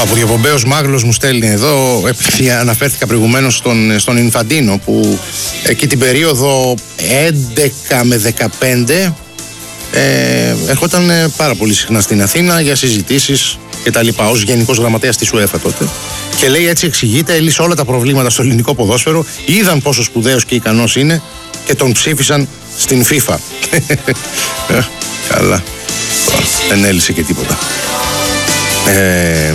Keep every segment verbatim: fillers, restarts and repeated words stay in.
Παπουριοπομπαίος Μάγλος μου στέλνει εδώ, επειδή αναφέρθηκα προηγουμένως στον, στον Ινφαντίνο, που εκεί την περίοδο έντεκα με δεκαπέντε ε, ερχόταν πάρα πολύ συχνά στην Αθήνα για συζητήσεις και τα λοιπά, ως γενικός γραμματέας της UEFA τότε. Και λέει, έτσι εξηγείται, έλυσε όλα τα προβλήματα στο ελληνικό ποδόσφαιρο, είδαν πόσο σπουδαίος και ικανός είναι και τον ψήφισαν στην FIFA. Καλά, δεν έλυσε και τίποτα. Ε,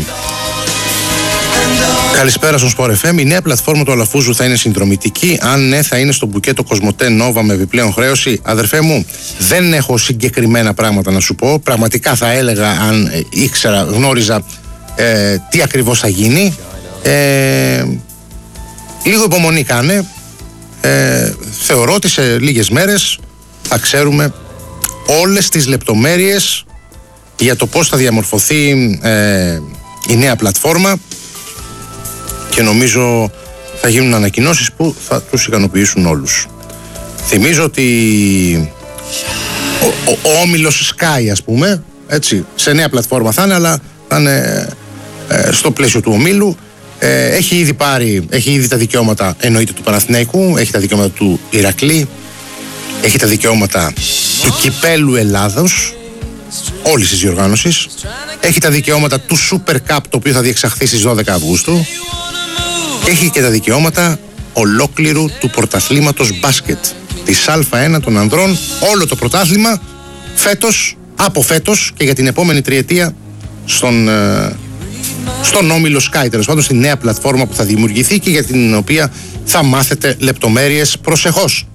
καλησπέρα στον Sport εφ εμ. Η νέα πλατφόρμα του Αλαφούζου θα είναι συνδρομητική? Αν ναι, θα είναι στο μπουκέτο Κοσμοτέ Νόβα με επιπλέον χρέωση? Αδερφέ μου, δεν έχω συγκεκριμένα πράγματα να σου πω. Πραγματικά θα έλεγα, αν ήξερα, γνώριζα ε, τι ακριβώς θα γίνει. ε, Λίγο υπομονή κάνε. ε, Θεωρώ ότι σε λίγες μέρες θα ξέρουμε όλες τις λεπτομέρειες για το πώς θα διαμορφωθεί ε, η νέα πλατφόρμα, και νομίζω θα γίνουν ανακοινώσεις που θα τους ικανοποιήσουν όλους. Θυμίζω ότι ο, ο, ο όμιλος Sky, ας πούμε, έτσι, σε νέα πλατφόρμα θα είναι, αλλά θα είναι ε, στο πλαίσιο του ομίλου. Ε, έχει ήδη πάρει, έχει ήδη τα δικαιώματα, εννοείται, του Παναθηναϊκού, έχει τα δικαιώματα του Ηρακλή, έχει τα δικαιώματα του Κυπέλου Ελλάδος, όλης της διοργάνωσης, έχει τα δικαιώματα του Super Cup, το οποίο θα διεξαχθεί στις δώδεκα Αυγούστου, έχει και τα δικαιώματα ολόκληρου του πρωταθλήματος μπάσκετ της Α1 των ανδρών, όλο το πρωτάθλημα φέτος, από φέτος και για την επόμενη τριετία στον, στον όμιλο Sky, τέλος πάντων, στη νέα πλατφόρμα που θα δημιουργηθεί και για την οποία θα μάθετε λεπτομέρειες προσεχώς.